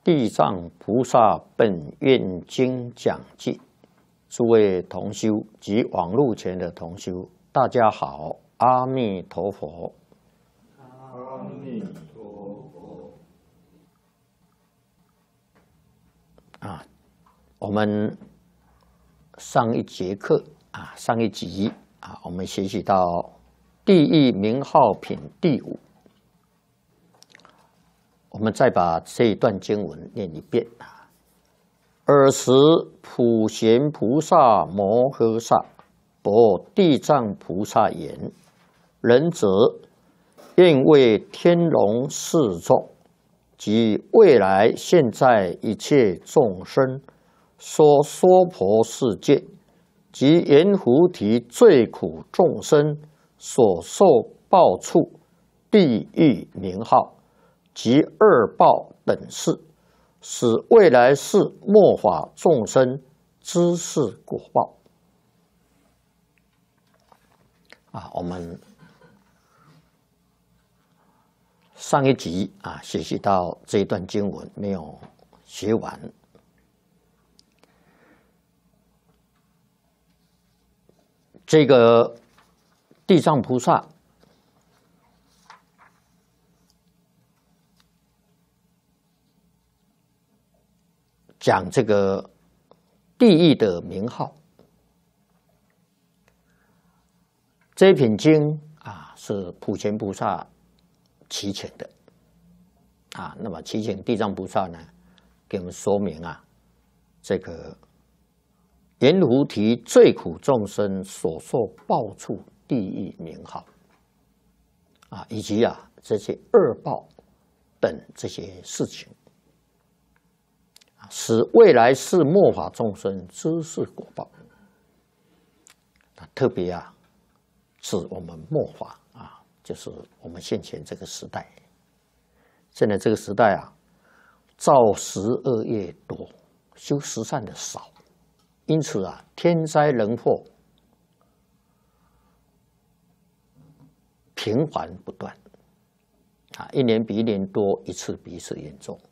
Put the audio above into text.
地藏菩萨本愿经讲记，诸位同修及网络前的同修，大家好，阿弥陀佛。 阿弥陀佛。 我们上一节课上一集我们学习到地狱名号品第5。我们再把这一段经文念一遍。尔时普贤菩萨摩诃萨薄地藏菩萨言：仁者，愿为天龙四众及未来现在一切众生说娑婆世界及阎浮提最苦众生所受报处地狱名号及二报等事，使未来世末法众生知是果报。我们上一集学习到这一段经文没有学完。这个地藏菩萨讲这个地狱的名号，这一品经是普贤菩萨祈请的那么祈请地藏菩萨呢，给我们说明这个阎浮提最苦众生所受报处地狱名号以及这些二报等这些事情，使未来世末法众生知是果报。特别是我们末法就是我们现前这个时代。现在这个时代造12业多，修十善的少，因此天灾人祸频繁不断一年比一年多，一次比一次严重。